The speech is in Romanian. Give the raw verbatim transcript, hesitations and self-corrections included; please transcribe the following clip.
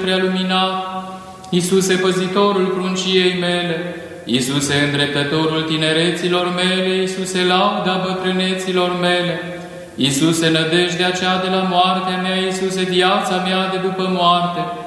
prealuminat, Iisuse, păzitorul prunciei mele, Iisuse, îndreptătorul tinereților mele, Iisuse, lauda bătrâneților mele, Iisuse, nădejdea cea de la moartea mea, Iisuse, viața mea de după moarte,